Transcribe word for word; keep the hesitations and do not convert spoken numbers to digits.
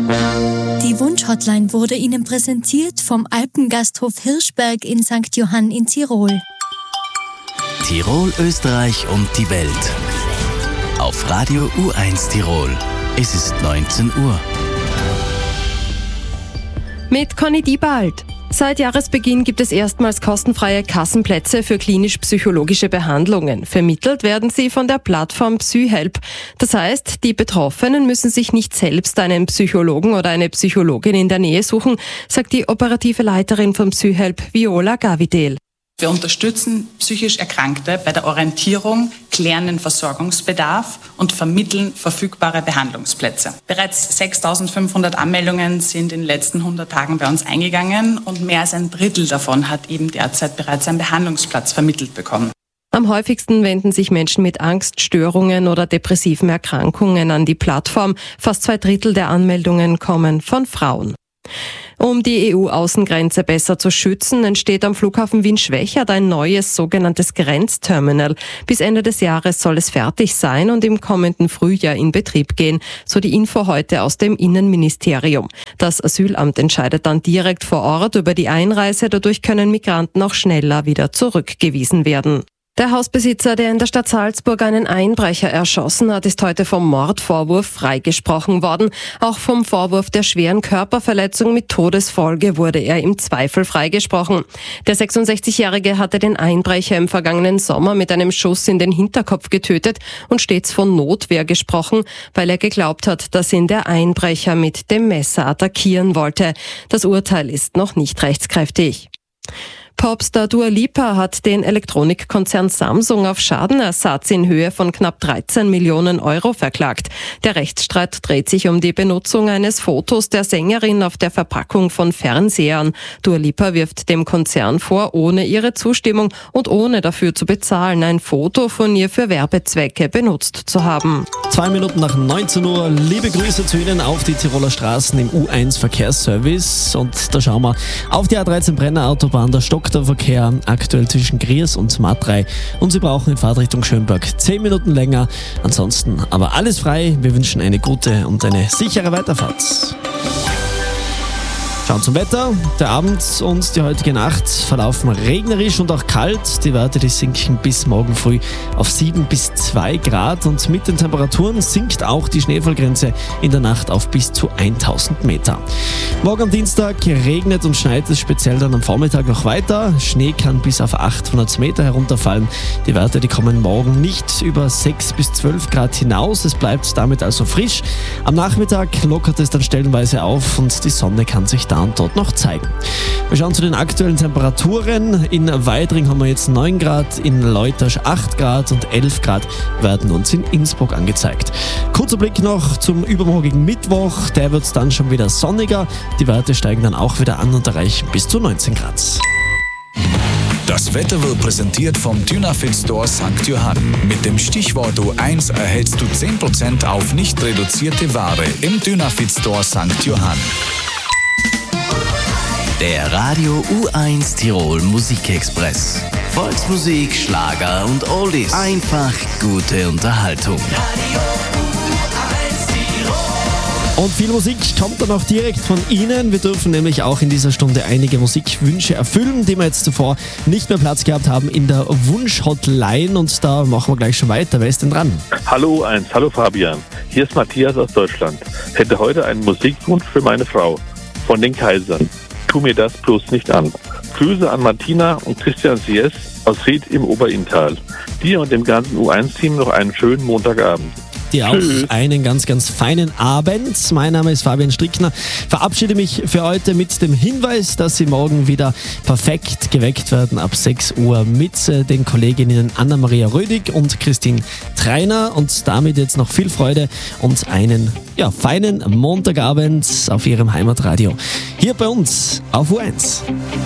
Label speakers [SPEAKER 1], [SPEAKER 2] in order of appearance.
[SPEAKER 1] Die Wunsch-Hotline wurde Ihnen präsentiert vom Alpengasthof Hirschberg in Sankt Johann in Tirol.
[SPEAKER 2] Tirol, Österreich und die Welt. Auf Radio U eins Tirol. Es ist neunzehn Uhr.
[SPEAKER 3] Mit Conny Diebald. Seit Jahresbeginn gibt es erstmals kostenfreie Kassenplätze für klinisch-psychologische Behandlungen. Vermittelt werden sie von der Plattform PsyHelp. Das heißt, die Betroffenen müssen sich nicht selbst einen Psychologen oder eine Psychologin in der Nähe suchen, sagt die operative Leiterin von PsyHelp, Viola Gavidel.
[SPEAKER 4] Wir unterstützen psychisch Erkrankte bei der Orientierung, klären den Versorgungsbedarf und vermitteln verfügbare Behandlungsplätze. Bereits sechstausendfünfhundert Anmeldungen sind in den letzten hundert Tagen bei uns eingegangen und mehr als ein Drittel davon hat eben derzeit bereits einen Behandlungsplatz vermittelt bekommen.
[SPEAKER 3] Am häufigsten wenden sich Menschen mit Angststörungen oder depressiven Erkrankungen an die Plattform. Fast zwei Drittel der Anmeldungen kommen von Frauen. Um die E U-Außengrenze besser zu schützen, entsteht am Flughafen Wien-Schwechat ein neues sogenanntes Grenzterminal. Bis Ende des Jahres soll es fertig sein und im kommenden Frühjahr in Betrieb gehen, so die Info heute aus dem Innenministerium. Das Asylamt entscheidet dann direkt vor Ort über die Einreise, dadurch können Migranten auch schneller wieder zurückgewiesen werden. Der Hausbesitzer, der in der Stadt Salzburg einen Einbrecher erschossen hat, ist heute vom Mordvorwurf freigesprochen worden. Auch vom Vorwurf der schweren Körperverletzung mit Todesfolge wurde er im Zweifel freigesprochen. Der sechsundsechzigjährige hatte den Einbrecher im vergangenen Sommer mit einem Schuss in den Hinterkopf getötet und stets von Notwehr gesprochen, weil er geglaubt hat, dass ihn der Einbrecher mit dem Messer attackieren wollte. Das Urteil ist noch nicht rechtskräftig. Popstar Dua Lipa hat den Elektronikkonzern Samsung auf Schadenersatz in Höhe von knapp dreizehn Millionen Euro verklagt. Der Rechtsstreit dreht sich um die Benutzung eines Fotos der Sängerin auf der Verpackung von Fernsehern. Dua Lipa wirft dem Konzern vor, ohne ihre Zustimmung und ohne dafür zu bezahlen, ein Foto von ihr für Werbezwecke benutzt zu haben.
[SPEAKER 5] Zwei Minuten nach neunzehn Uhr. Liebe Grüße zu Ihnen auf die Tiroler Straßen im U eins Verkehrsservice. Und da schauen wir auf die A dreizehn Brenner Autobahn. Da stockt der Verkehr aktuell zwischen Griers und Matrei. Und Sie brauchen in Fahrtrichtung Schönberg zehn Minuten länger. Ansonsten aber alles frei. Wir wünschen eine gute und eine sichere Weiterfahrt. Schauen zum Wetter. Der Abend und die heutige Nacht verlaufen regnerisch und auch kalt. Die Werte die sinken bis morgen früh auf sieben bis zwei Grad. Und mit den Temperaturen sinkt auch die Schneefallgrenze in der Nacht auf bis zu tausend Meter. Morgen am Dienstag regnet und schneit es speziell dann am Vormittag noch weiter. Schnee kann bis auf achthundert Meter herunterfallen. Die Werte die kommen morgen nicht über sechs bis zwölf Grad hinaus. Es bleibt damit also frisch. Am Nachmittag lockert es dann stellenweise auf und die Sonne kann sich dann und dort noch zeigen. Wir schauen zu den aktuellen Temperaturen. In Weidring haben wir jetzt neun Grad, in Leutasch acht Grad und elf Grad werden uns in Innsbruck angezeigt. Kurzer Blick noch zum übermorgigen Mittwoch. Der wird dann schon wieder sonniger. Die Werte steigen dann auch wieder an und erreichen bis zu neunzehn Grad.
[SPEAKER 6] Das Wetter wird präsentiert vom Dynafit Store Sankt Johann. Mit dem Stichwort U eins erhältst du zehn Prozent auf nicht reduzierte Ware im Dynafit Store Sankt Johann.
[SPEAKER 2] Der Radio U eins Tirol Musikexpress. Volksmusik, Schlager und Oldies. Einfach gute Unterhaltung. Radio U eins
[SPEAKER 5] Tirol. Und viel Musik kommt dann auch direkt von Ihnen. Wir dürfen nämlich auch in dieser Stunde einige Musikwünsche erfüllen, die wir jetzt zuvor nicht mehr Platz gehabt haben in der Wunsch-Hotline. Und da machen wir gleich schon weiter. Wer ist denn dran?
[SPEAKER 7] Hallo U eins, hallo Fabian. Hier ist Matthias aus Deutschland. Hätte heute einen Musikwunsch für meine Frau von den Kaisern. Tu mir das bloß nicht an. Grüße an Martina und Christian C S aus Ried im Oberinntal. Dir und dem ganzen U eins Team noch einen schönen Montagabend.
[SPEAKER 5] Dir auch einen ganz, ganz feinen Abend. Mein Name ist Fabian Strickner. Verabschiede mich für heute mit dem Hinweis, dass Sie morgen wieder perfekt geweckt werden ab sechs Uhr mit den Kolleginnen Anna-Maria Rödig und Christine Treiner. Und damit jetzt noch viel Freude und einen ja, feinen Montagabend auf Ihrem Heimatradio. Hier bei uns auf U eins.